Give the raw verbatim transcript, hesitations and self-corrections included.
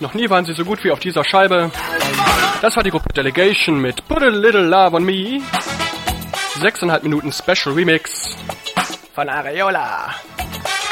Noch nie waren sie so gut wie auf dieser Scheibe. Das war die Gruppe Delegation mit Put a Little Love on Me. sechseinhalb Minuten Special Remix von Areola.